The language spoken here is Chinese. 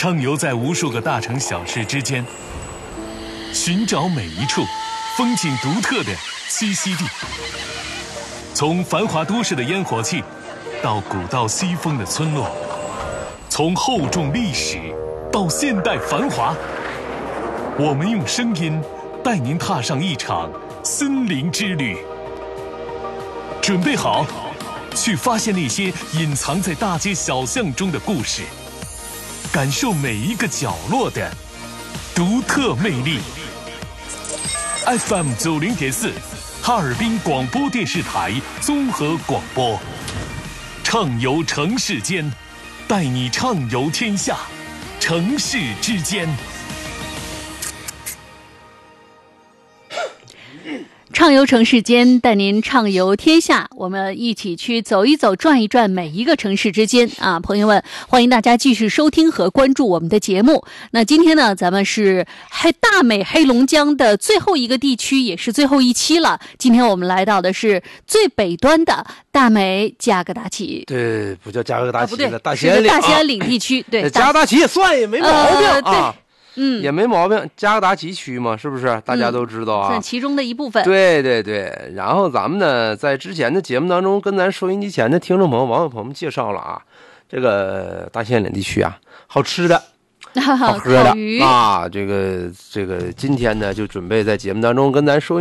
畅游在无数个大城小市之间，寻找每一处风景独特的栖息地。从繁华都市的烟火气，到古道西风的村落，从厚重历史到现代繁华，我们用声音带您踏上一场森林之旅。准备好，去发现那些隐藏在大街小巷中的故事，感受每一个角落的独特魅力。FM 90.4，哈尔滨广播电视台综合广播，畅游城市间，带你畅游天下，城市之间。 畅游城市间，带您畅游天下，我们一起去走一走、转一转每一个城市之间啊！朋友们，欢迎大家继续收听和关注我们的节目。那今天呢，咱们是大美黑龙江的最后一个地区，也是最后一期了。今天我们来到的是最北端的大美加格达奇。 对，不叫加格达奇了， 大兴安岭地区。对， 加格达奇也算也没毛病啊。 对。 也没毛病，加格达奇区嘛，是不是？大家都知道啊， 算其中的一部分。 对对对，然后咱们呢，在之前的节目当中，跟咱收音机前的听众朋友、网友朋友们介绍了啊，这个大兴安岭地区啊，好吃的、好喝的啊，这个今天呢，就准备在节目当中跟咱收音